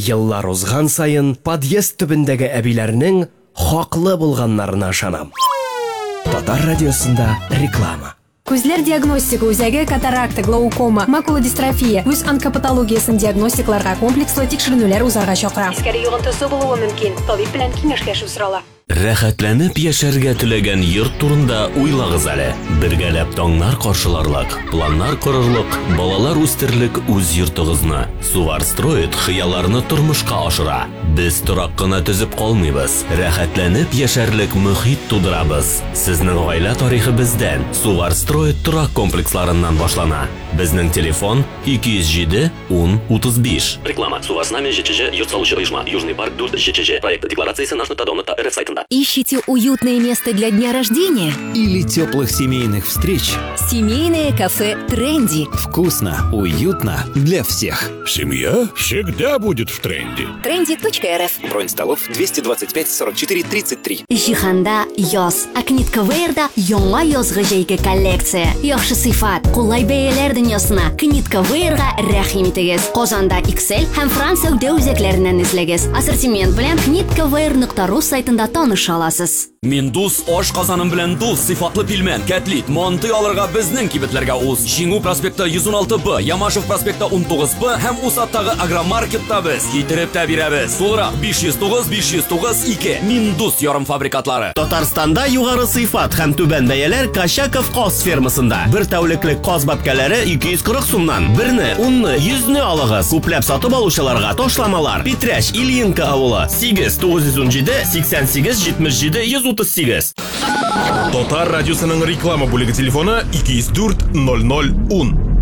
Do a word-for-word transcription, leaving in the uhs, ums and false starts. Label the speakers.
Speaker 1: Еллар узган сайын подъезд төбендәге әбиләрнең хаклы булганнарына ышанам. Татар радиосында реклама.
Speaker 2: Күзләр диагностика үзәге катаракта, глаукома, макула дистрофия, үз онкопатологиясын диагностикларга комплекслы тикшеренүләр узарга чакыра. Искәре йогынтысы булуы мөмкин. Табиб белән киңәшләшү сорала.
Speaker 3: Рәхәтләнеп яшәргә теләгән йорт турында уйлагыз әле. Бергәләп таңнар каршыларлык, планнар корырлык, балалар үстерлек үз йортыгызны. Суварстроит хыялларны тормышка ашыра. Без торак кына төзеп калмыйбыз. Рәхәтләнеп яшәрлек мөхит тудырабыз. Сезнең гаилә тарихы бездән. Суварстроит торак комплексларыннан башлана. Безнең телефон ике йөз җиде ун утыз биш.
Speaker 4: Реклама. Суварснами ЖЧЖ, йорт салучы оешма. Южный парк дүрт ЖЧЖ. Проект декларациясы наш РФ сайтында.
Speaker 5: Ищите уютное место для дня рождения?
Speaker 6: Или теплых семейных встреч?
Speaker 5: Семейное кафе «Тренди».
Speaker 6: Вкусно, уютно для всех.
Speaker 7: Семья всегда будет в тренде.
Speaker 5: тренди точка эр эф.
Speaker 6: Бронь столов двести двадцать пять сорок четыре тридцать три.
Speaker 5: Жиханда яз. Акнитка Вейрда яңа язгы җәйге коллекция. Яхшы сыйфат, кулай бәяләр дөньясына. Книтка Вейрга рәхим итегез. Казанда икс эл һәм Франция үзәкләреннән эзләгез. Ассортимент белән книтка вейр точка ру сайтында таныша аласыз.
Speaker 8: Мин дус аш казаным белән дус сыйфатлы пилмән, кәтлит, манты алырга безнең кибетләргә уз. Җиңү проспекты йөз ун алты Б, Ямашев проспекты ун тугыз Б һәм Усаттагы агромаркетта без китереп тә бирәбез. Тулырак биш йөз тугыз биш йөз тугыз ике. Мин дус ярым фабрикатлары.
Speaker 3: Татарстанда югары сыйфат һәм түбән бәяләр Кашаков каз фермасында. Бер тәүлеклек каз бәбкәләре ике йөз кырык сумнан. Берне, унны, йөзне алыгыз. Күпләп сатып алучыларга ташламалар. Питрәш, Ильинка авылы. сигез тугыз йөз ун җиде сиксән сигез җитмеш җиде йөз утыз сигез.
Speaker 7: Татар радиосының реклама бүлеге телефоны ике йөз дүрт ноль ноль ун.